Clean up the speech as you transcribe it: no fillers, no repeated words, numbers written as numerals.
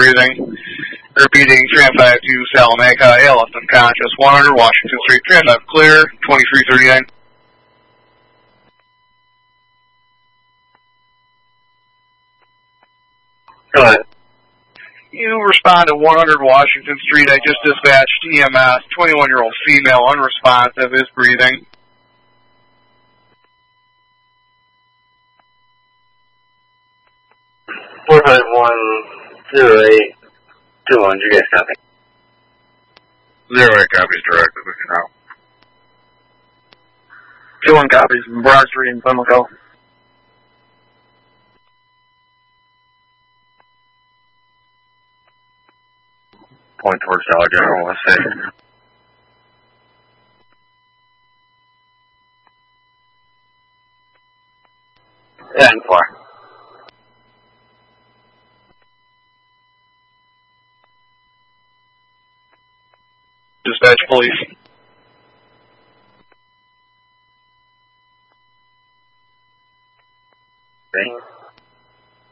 breathing. Repeating, Tram 5 to Salamanca, ALF unconscious, 100 Washington Street, Tram 5 clear, 2339. Go ahead. You respond to 100 Washington Street. I just dispatched EMS. 21-year-old female, unresponsive, is breathing. Four 10821. You guys copy? 08 copies directly. We can help. 21 copies from Broad Street in Pimlico. Point towards Dollar General, let's say. Yeah, and 4. Dispatch police. Okay.